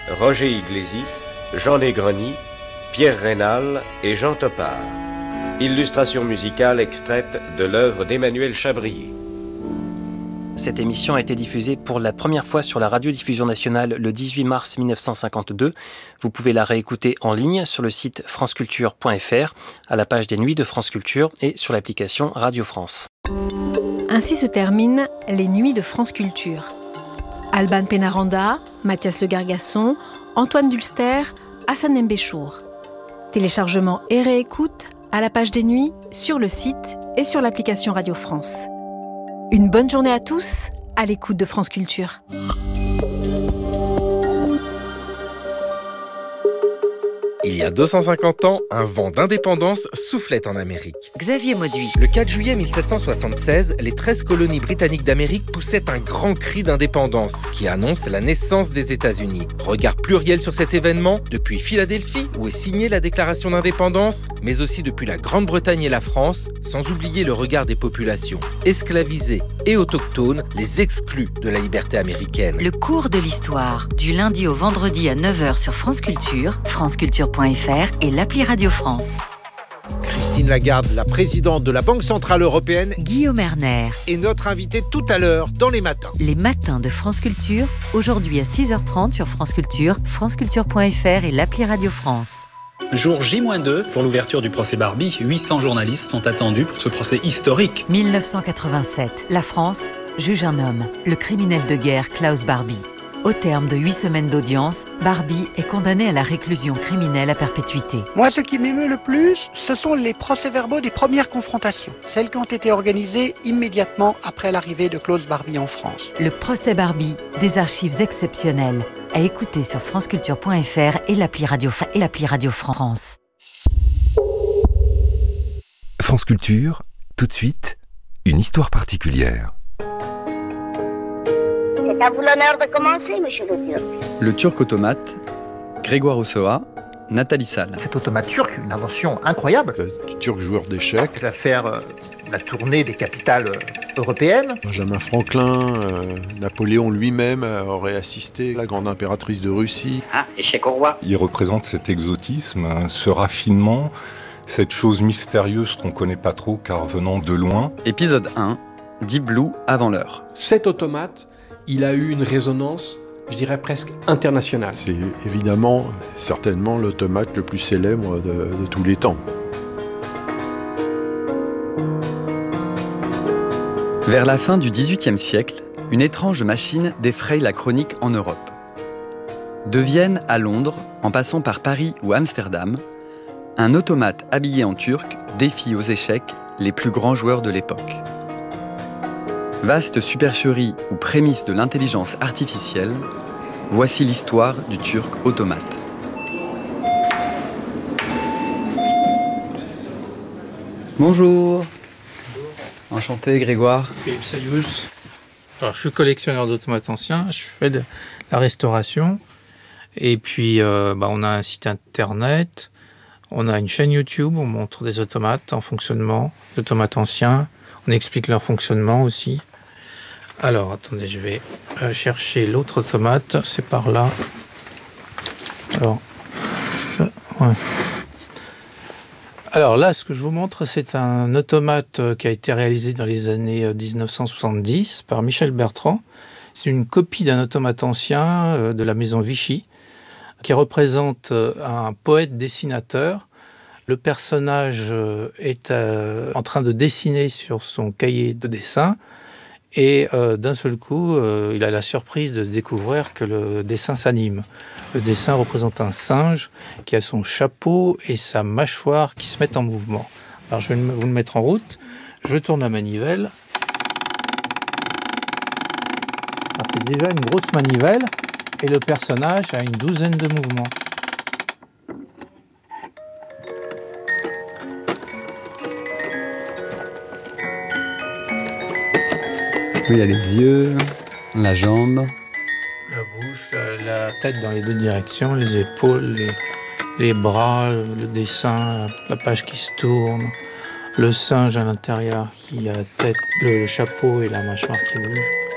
Roger Iglesis, Jean Negroni, Pierre Rénal et Jean Topard. Illustration musicale extraite de l'œuvre d'Emmanuel Chabrier. Cette émission a été diffusée pour la première fois sur la radiodiffusion nationale le 18 mars 1952. Vous pouvez la réécouter en ligne sur le site franceculture.fr, à la page des Nuits de France Culture et sur l'application Radio France. Ainsi se terminent les Nuits de France Culture. Alban Pénaranda, Mathias Le Gargasson, Antoine Dulster, Hassan Mbéchour. Téléchargement et réécoute à la page des Nuits, sur le site et sur l'application Radio France. Une bonne journée à tous, à l'écoute de France Culture. Il y a 250 ans, un vent d'indépendance soufflait en Amérique. Xavier Mauduit. Le 4 juillet 1776, les 13 colonies britanniques d'Amérique poussaient un grand cri d'indépendance qui annonce la naissance des États-Unis. Regard pluriel sur cet événement, depuis Philadelphie, où est signée la déclaration d'indépendance, mais aussi depuis la Grande-Bretagne et la France, sans oublier le regard des populations esclavisées et autochtones, les exclus de la liberté américaine. Le cours de l'histoire, du lundi au vendredi à 9h sur France Culture, franceculture.fr et l'appli Radio France. Christine Lagarde, la présidente de la Banque Centrale Européenne, Guillaume Erner est notre invitée tout à l'heure dans les matins. Les matins de France Culture, aujourd'hui à 6h30 sur France Culture, franceculture.fr et l'appli Radio France. Jour J-2 pour l'ouverture du procès Barbie. 800 journalistes sont attendus pour ce procès historique. 1987, la France juge un homme, le criminel de guerre Klaus Barbie. Au terme de 8 semaines d'audience, Barbie est condamné à la réclusion criminelle à perpétuité. Moi, ce qui m'émeut le plus, ce sont les procès-verbaux des premières confrontations, celles qui ont été organisées immédiatement après l'arrivée de Klaus Barbie en France. Le procès Barbie, des archives exceptionnelles, à écouter sur franceculture.fr et l'appli Radio France. France Culture, tout de suite, une histoire particulière. C'est à vous l'honneur de commencer, monsieur le Turc. Le Turc automate, Grégoire Ossoa, Nathalie Salle. Cet automate turc, une invention incroyable. Le Turc joueur d'échecs. Il va faire la tournée des capitales européennes. Benjamin Franklin, Napoléon lui-même aurait assisté la grande impératrice de Russie. Ah, échec au roi. Il représente cet exotisme, ce raffinement, cette chose mystérieuse qu'on ne connaît pas trop car venant de loin. Épisode 1, Deep Blue avant l'heure. Cet automate, il a eu une résonance, je dirais presque internationale. C'est évidemment, certainement l'automate le plus célèbre de tous les temps. Vers la fin du XVIIIe siècle, une étrange machine défraye la chronique en Europe. De Vienne à Londres, en passant par Paris ou Amsterdam, un automate habillé en turc défie aux échecs les plus grands joueurs de l'époque. Vaste supercherie ou prémisse de l'intelligence artificielle, voici l'histoire du Turc automate. Bonjour. Enchanté Grégoire. Philippe Sayous. Alors, je suis collectionneur d'automates anciens, je fais de la restauration. Et puis, on a un site internet, on a une chaîne YouTube, on montre des automates en fonctionnement, des automates anciens, on explique leur fonctionnement aussi. Alors, attendez, je vais chercher l'autre automate, c'est par là. Alors, ouais. Alors là, ce que je vous montre, c'est un automate qui a été réalisé dans les années 1970 par Michel Bertrand. C'est une copie d'un automate ancien de la maison Vichy qui représente un poète-dessinateur. Le personnage est en train de dessiner sur son cahier de dessin et d'un seul coup, il a la surprise de découvrir que le dessin s'anime. Le dessin représente un singe qui a son chapeau et sa mâchoire qui se mettent en mouvement. Alors je vais vous le mettre en route. Je tourne la manivelle. Alors, c'est déjà une grosse manivelle et le personnage a une douzaine de mouvements. Oui, il y a les yeux, la jambe. La bouche, la tête dans les deux directions, les épaules, les bras, le dessin, la page qui se tourne, le singe à l'intérieur qui a la tête, le chapeau et la mâchoire qui bougent.